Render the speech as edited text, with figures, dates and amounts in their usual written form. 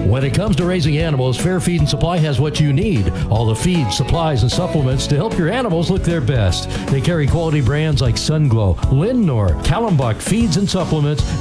When it comes to raising animals, Fair Feed and Supply has what you need. All the feed, supplies, and supplements to help your animals look their best. They carry quality brands like Sunglow, Lindnor, Kallenbach feeds and supplements,